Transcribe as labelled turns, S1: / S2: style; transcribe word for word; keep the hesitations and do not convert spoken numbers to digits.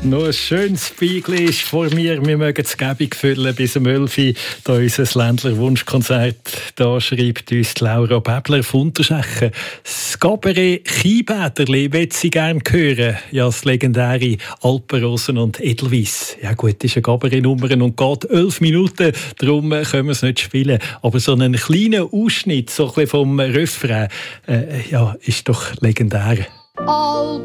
S1: Noch ein schönes Beigel ist vor mir. Wir mögen es gäbig füllen bis um elf Uhr. Da unser Ländler Wunschkonzert. Da schreibt uns Laura Bäbler von Unterschechen. Das Gabarett Chiebäderli will sie gerne hören. Ja, das legendäre Alpenrosen und Edelweiss. Ja gut, ist eine Gabarett-Nummer und geht elf Minuten. Darum können wir es nicht spielen. Aber so einen kleinen Ausschnitt so ein bisschen vom Refrain, äh, ja, ist doch legendär.
S2: All